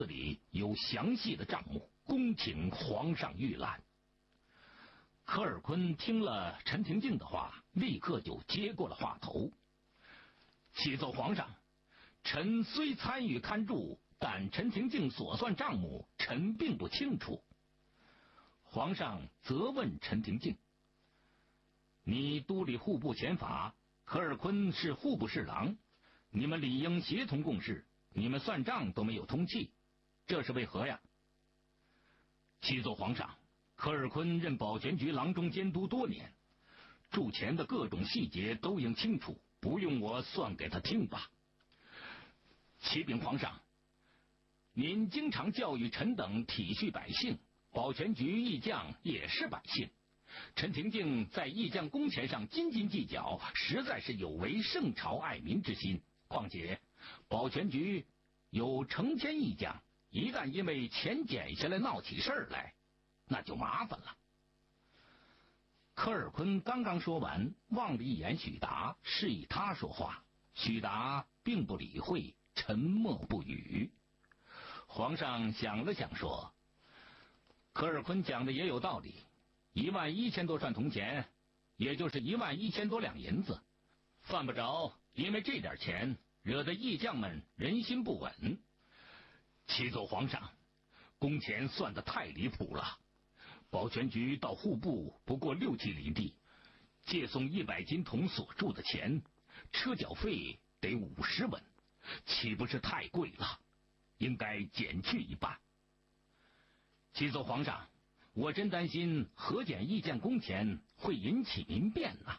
这里有详细的账目，恭请皇上预览。科尔坤听了陈廷敬的话，立刻就接过了话头。启奏皇上，臣虽参与勘注，但陈廷敬所算账目，臣并不清楚。皇上责问陈廷敬：你督理户部前法，科尔坤是户部侍郎，你们理应协同共事，你们算账都没有通气，这是为何呀？启奏皇上，科尔坤任保全局郎中监督多年，铸钱的各种细节都应清楚，不用我算给他听吧。启禀皇上，您经常教育臣等体恤百姓，保全局役将也是百姓，陈廷敬在役将工钱上斤斤计较，实在是有违圣朝爱民之心。况且保全局有成千役将，一旦因为钱减下来闹起事儿来，那就麻烦了。科尔坤刚刚说完，望了一眼许达，示意他说话。许达并不理会，沉默不语。皇上想了想说：科尔坤讲的也有道理，11000多串铜钱，也就是11000多两银子，犯不着因为这点钱惹得役将们人心不稳。启奏皇上，工钱算得太离谱了，保全局到户部不过6、7里地，借送100斤铜所铸的钱，车脚费得50文，岂不是太贵了？应该减去一半。启奏皇上，我真担心核减役将工钱会引起民变呐。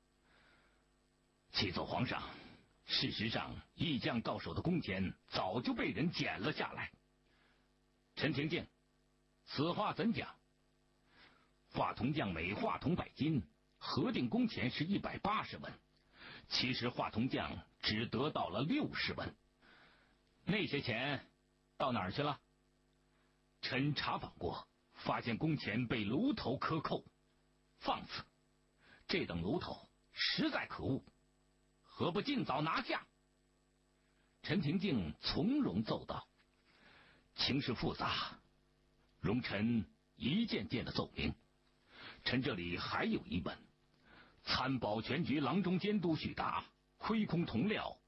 启奏皇上，事实上役将到手的工钱早就被人减了下来。陈廷敬，此话怎讲？化铜匠每化铜100斤，核定工钱是180文，其实化铜匠只得到了60文，那些钱到哪儿去了？臣查访过，发现工钱被炉头克扣，放肆！这等炉头实在可恶，何不尽早拿下？陈廷敬从容奏道：情势复杂，容臣一件件的奏明。臣这里还有一问，参保全局郎中监督许达亏空铜料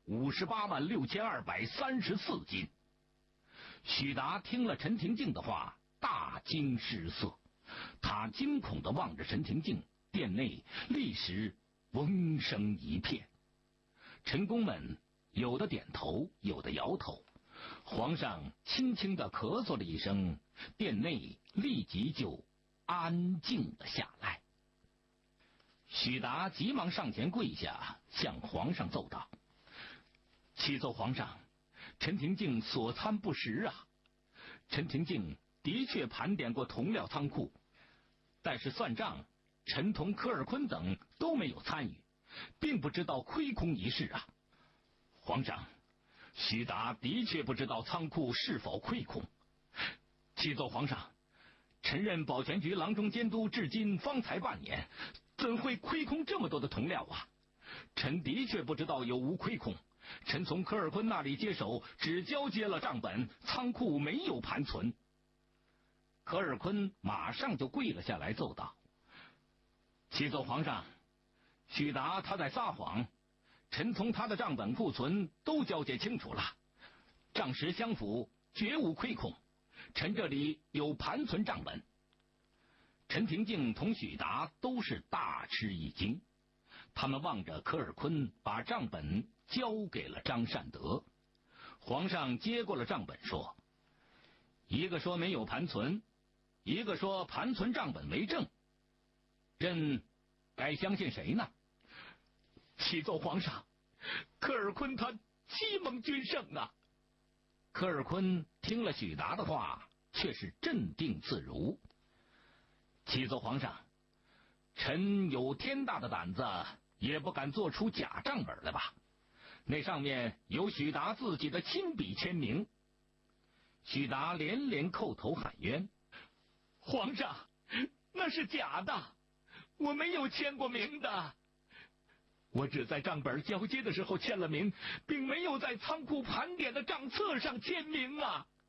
586234斤。许达听了陈廷敬的话，大惊失色，他惊恐地望着陈廷敬，殿内立时嗡声一片。臣工们有的点头，有的摇头。皇上轻轻地咳嗽了一声，殿内立即就安静了下来。许达急忙上前跪下，向皇上奏道：启奏皇上，陈廷敬所参不实啊！陈廷敬的确盘点过铜料仓库，但是算账，陈同、科尔坤等都没有参与，并不知道亏空一事啊！皇上，许达的确不知道仓库是否亏空。启奏皇上，臣任保全局郎中监督至今方才半年，怎会亏空这么多的铜料啊？臣的确不知道有无亏空。臣从科尔坤那里接手，只交接了账本，仓库没有盘存。科尔坤马上就跪了下来，奏道：启奏皇上，许达他在撒谎，臣从他的账本库存都交接清楚了，账实相符，绝无亏空。臣这里有盘存账本。陈廷敬同许达都是大吃一惊，他们望着科尔坤把账本交给了张善德。皇上接过了账本说：一个说没有盘存，一个说盘存账本为证，朕该相信谁呢？启奏皇上，科尔坤他欺蒙君圣啊！科尔坤听了许达的话，却是镇定自如。启奏皇上，臣有天大的胆子，也不敢做出假账本来吧？那上面有许达自己的亲笔签名。许达连连叩头喊冤：皇上，那是假的，我没有签过名的，我只在账本交接的时候签了名，并没有在仓库盘点的账册上签名啊！